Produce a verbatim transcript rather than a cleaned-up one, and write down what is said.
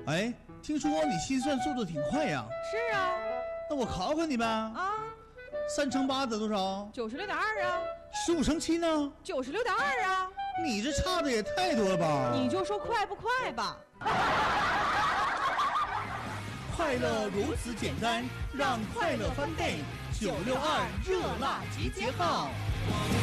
哎，听说你心算速度挺快呀？ 是啊。 那我考考你呗。 啊。 三乘八得多少？ 九十六点二啊。 十五乘七呢？ 九十六点二啊。 你这差的也太多了吧？ 你就说快不快吧。 快乐如此简单，让快乐翻倍。九六二热辣集结号。